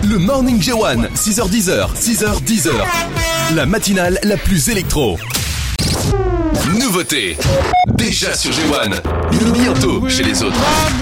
Le Morning J1, 6h10, 6h10. La matinale la plus électro. Nouveauté. Déjà sur J1. Bientôt chez les autres.